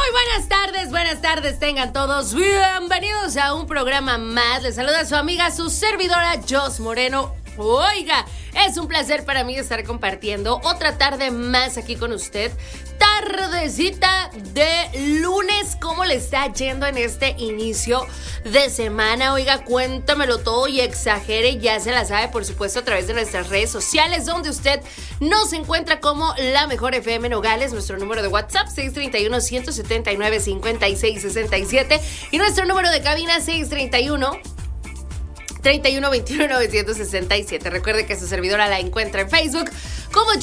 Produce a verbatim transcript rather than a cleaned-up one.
buenas tardes, buenas tardes tengan todos. Bienvenidos a un programa más. Les saluda su amiga, su servidora, Jos Moreno. Oiga, es un placer para mí estar compartiendo otra tarde más aquí con usted. Tardecita de lunes, ¿cómo le está yendo en este inicio de semana? Oiga, cuéntamelo todo y exagere, ya se la sabe, por supuesto, a través de nuestras redes sociales, donde usted nos encuentra como La Mejor F M Nogales, nuestro número de WhatsApp seis tres uno, uno siete nueve, cinco seis seis siete y nuestro número de cabina seis tres uno, treinta y uno veintiuno, novecientos sesenta y siete. Recuerde que su servidora la encuentra en Facebook como